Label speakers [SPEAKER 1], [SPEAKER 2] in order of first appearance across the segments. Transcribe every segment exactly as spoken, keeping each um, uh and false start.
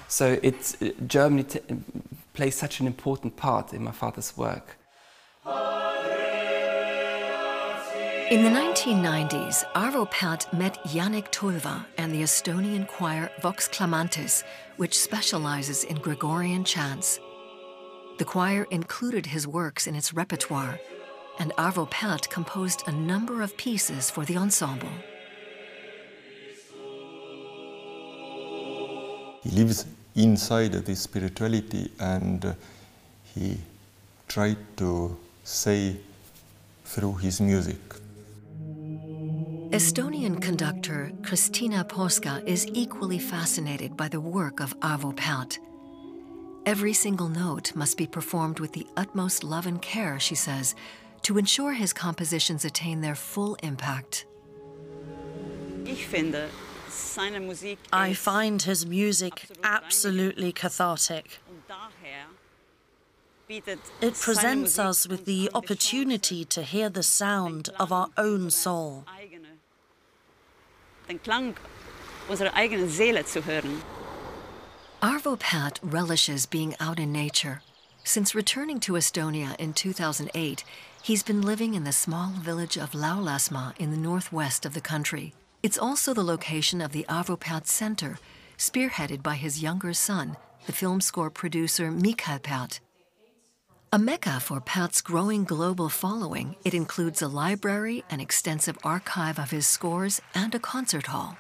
[SPEAKER 1] So it's, Germany t plays such an important part in my father's work.
[SPEAKER 2] In the nineteen nineties, Arvo Pärt met Yannick Tulva and the Estonian choir Vox Clamantis, which specializes in Gregorian chants. The choir included his works in its repertoire, and Arvo Pärt composed a number of pieces for the ensemble.
[SPEAKER 3] He lives inside this spirituality, and uh, he tried to say through his music.
[SPEAKER 2] Estonian conductor Kristina Poska is equally fascinated by the work of Arvo Pärt. Every single note must be performed with the utmost love and care, she says, to ensure his compositions attain their full impact.
[SPEAKER 4] I find his music absolutely cathartic. It presents us with the opportunity to hear the sound of our own soul.
[SPEAKER 2] Arvo Pärt relishes being out in nature. Since returning to Estonia in two thousand eight, he's been living in the small village of Laulasmaa in the northwest of the country. It's also the location of the Arvo Pärt Center, spearheaded by his younger son, the film score producer Mikael Pärt. A mecca for Pärt's growing global following, it includes a library, an extensive archive of his scores, and a concert hall.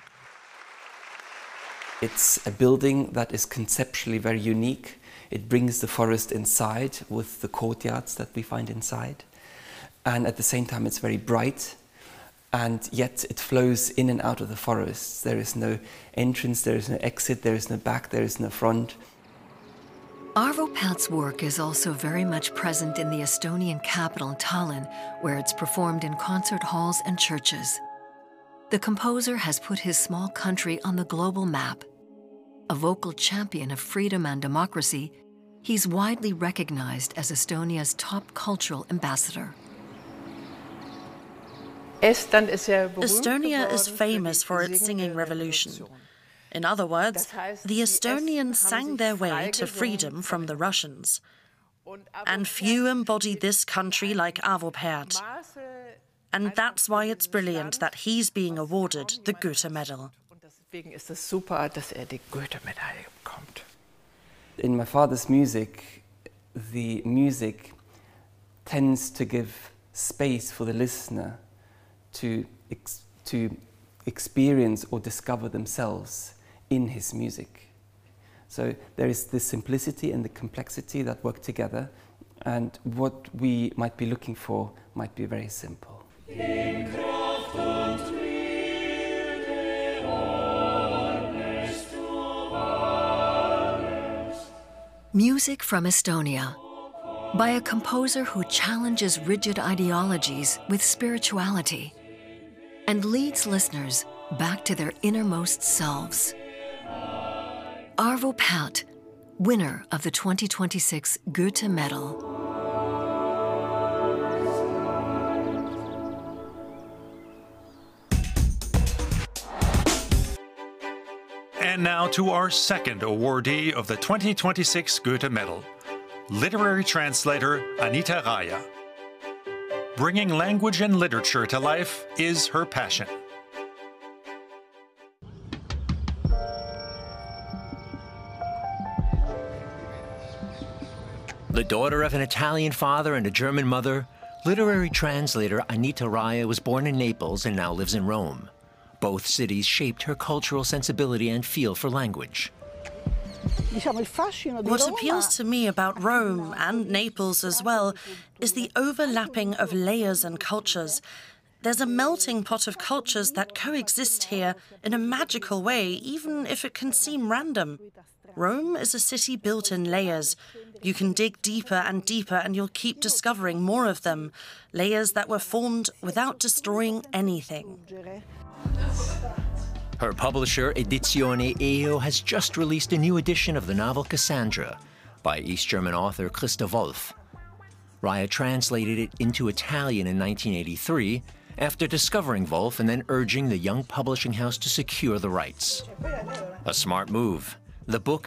[SPEAKER 1] It's a building that is conceptually very unique. It brings the forest inside with the courtyards that we find inside. And at the same time, it's very bright. And yet it flows in and out of the forests. There is no entrance, there is no exit, there is no back, there is no front.
[SPEAKER 2] Arvo Pärt's work is also very much present in the Estonian capital, Tallinn, where it's performed in concert halls and churches. The composer has put his small country on the global map. A vocal champion of freedom and democracy, he's widely recognized as Estonia's top cultural ambassador.
[SPEAKER 4] Estonia is famous for its singing revolution. In other words, the Estonians sang their way to freedom from the Russians. And few embodied this country like Arvo Pärt. And that's why it's brilliant that he's being awarded the Goethe Medal.
[SPEAKER 1] In my father's music, the music tends to give space for the listener to, ex to experience or discover themselves in his music. So there is the simplicity and the complexity that work together, and what we might be looking for might be very simple.
[SPEAKER 2] Music from Estonia, by a composer who challenges rigid ideologies with spirituality and leads listeners back to their innermost selves. Arvo Pärt, winner of the twenty twenty-six Goethe Medal.
[SPEAKER 5] And now to our second awardee of the twenty twenty-six Goethe Medal, literary translator Anita Raja. Bringing language and literature to life is her passion.
[SPEAKER 6] The daughter of an Italian father and a German mother, literary translator Anita Raja was born in Naples and now lives in Rome. Both cities shaped her cultural sensibility and feel for language.
[SPEAKER 4] What appeals to me about Rome, and Naples as well, is the overlapping of layers and cultures. There's a melting pot of cultures that coexist here in a magical way, even if it can seem random. Rome is a city built in layers. You can dig deeper and deeper and you'll keep discovering more of them, layers that were formed without destroying anything.
[SPEAKER 6] Her publisher, Edizione E O, has just released a new edition of the novel Cassandra by East German author Christa Wolf. Raja translated it into Italian in nineteen eighty-three after discovering Wolf and then urging the young publishing house to secure the rights. A smart move. The book